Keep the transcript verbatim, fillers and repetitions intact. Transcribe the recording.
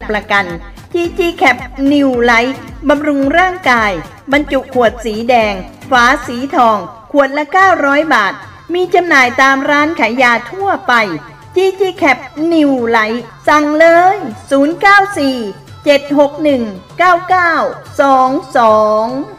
ประกัน จี จี แคป New Light บำรุงร่างกายบรรจุขวดสีแดงฝาสีทองขวดละเก้าร้อยบาทมีจำหน่ายตามร้านขายยาทั่วไป จี จี แคป New Light สั่งเลยศูนย์ เก้า สี่ เจ็ด หก หนึ่ง เก้า เก้า สอง สอง